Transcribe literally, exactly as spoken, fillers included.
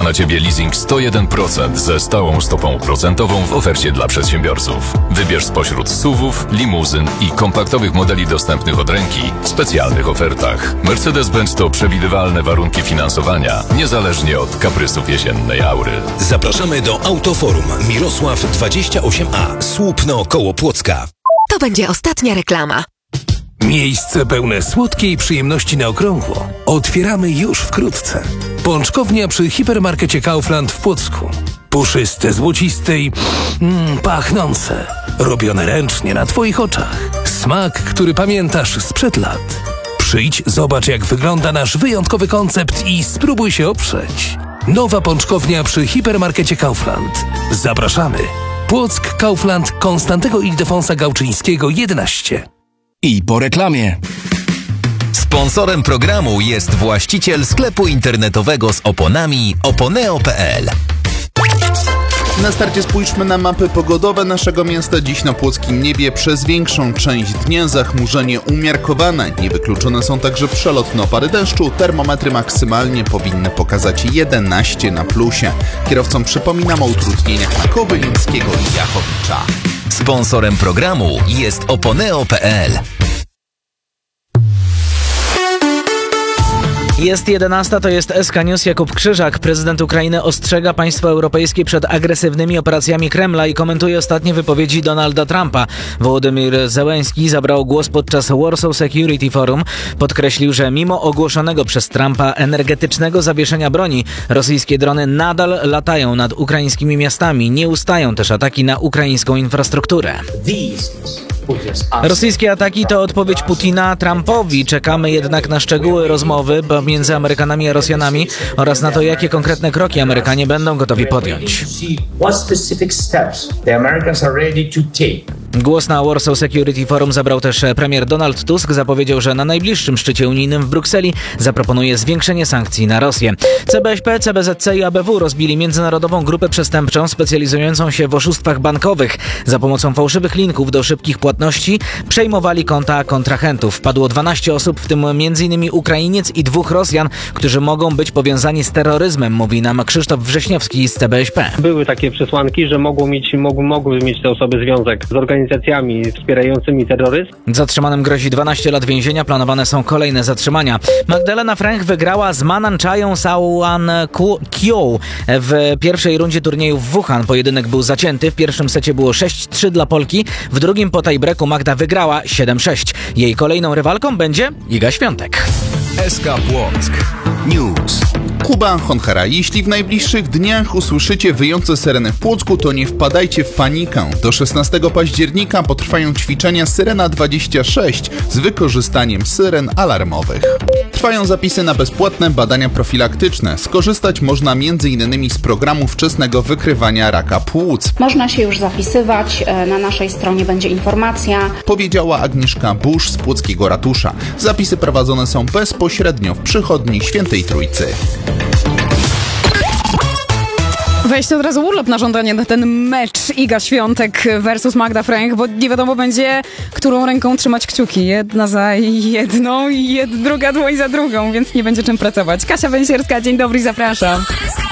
na Ciebie leasing sto jeden procent ze stałą stopą procentową w ofercie dla przedsiębiorców. Wybierz spośród S U V-ów, limuzyn i kompaktowych modeli dostępnych od ręki w specjalnych ofertach. Mercedes-Benz to przewidywalne warunki finansowania, niezależnie od kaprysów jesiennej aury. Zapraszamy do Autoforum Mirosław dwadzieścia osiem A, Słupno koło Płocka. To będzie ostatnia reklama. Miejsce pełne słodkiej przyjemności na okrągło. Otwieramy już wkrótce. Pączkownia przy hipermarkecie Kaufland w Płocku. Puszyste, złociste i mm, pachnące. Robione ręcznie na Twoich oczach. Smak, który pamiętasz sprzed lat. Przyjdź, zobacz jak wygląda nasz wyjątkowy koncept i spróbuj się oprzeć. Nowa pączkownia przy hipermarkecie Kaufland. Zapraszamy. Płock, Kaufland, Konstantego Ildefonsa Gałczyńskiego jedenaście. I po reklamie. Sponsorem programu jest właściciel sklepu internetowego z oponami oponeo kropka pe el. Na starcie spójrzmy na mapy pogodowe naszego miasta. Dziś na płockim niebie przez większą część dnia zachmurzenie umiarkowane. Niewykluczone są także przelotne opady deszczu. Termometry maksymalnie powinny pokazać jedenaście na plusie. Kierowcom przypominam o utrudnieniach na Kobylińskiego i Jachowicza. Sponsorem programu jest oponeo kropka pe el. Jest jedenasta, to jest S K News. Jakub Krzyżak. Prezydent Ukrainy ostrzega państwa europejskie przed agresywnymi operacjami Kremla i komentuje ostatnie wypowiedzi Donalda Trumpa. Wołodymyr Zełenski zabrał głos podczas Warsaw Security Forum. Podkreślił, że mimo ogłoszonego przez Trumpa energetycznego zawieszenia broni, rosyjskie drony nadal latają nad ukraińskimi miastami. Nie ustają też ataki na ukraińską infrastrukturę. Rosyjskie ataki to odpowiedź Putina Trumpowi. Czekamy jednak na szczegóły rozmowy pomiędzy Amerykanami a Rosjanami oraz na to, jakie konkretne kroki Amerykanie będą gotowi podjąć. Głos na Warsaw Security Forum zabrał też premier Donald Tusk. Zapowiedział, że na najbliższym szczycie unijnym w Brukseli zaproponuje zwiększenie sankcji na Rosję. C B S P, C B Z C i A B W rozbili międzynarodową grupę przestępczą specjalizującą się w oszustwach bankowych. Za pomocą fałszywych linków do szybkich płatności przejmowali konta kontrahentów. Wpadło dwanaście osób, w tym m.in. Ukrainiec i dwóch Rosjan, którzy mogą być powiązani z terroryzmem, mówi nam Krzysztof Wrześniowski z C B S P. Były takie przesłanki, że mogą mieć, mogły, mogły mieć te osoby związek z organizacjami wspierającymi terroryzm. Zatrzymanym grozi dwanaście lat więzienia, planowane są kolejne zatrzymania. Magdalena Fręch wygrała z Mananchają Sawan Kyo w pierwszej rundzie turnieju w Wuhan. Pojedynek był zacięty. W pierwszym secie było sześć trzy dla Polki, w drugim po tiebreaku Magda wygrała siedem sześć. Jej kolejną rywalką będzie Iga Świątek. S K Płock News. Kuba Honchara. Jeśli w najbliższych dniach usłyszycie wyjące syreny w Płocku, to nie wpadajcie w panikę. Do szesnastego października potrwają ćwiczenia Syrena dwadzieścia sześć z wykorzystaniem syren alarmowych. Trwają zapisy na bezpłatne badania profilaktyczne. Skorzystać można między innymi z programu wczesnego wykrywania raka płuc. Można się już zapisywać, na naszej stronie będzie informacja. Powiedziała Agnieszka Busz z Płockiego Ratusza. Zapisy prowadzone są bezpośrednio w przychodni Świętej Trójcy. Weźcie od razu urlop na żądanie na ten mecz Iga Świątek versus Magda Fręch, bo nie wiadomo będzie, którą ręką trzymać kciuki. Jedna za jedną i jed, druga dłoń za drugą, więc nie będzie czym pracować. Kasia Węsierska, dzień dobry, zapraszam.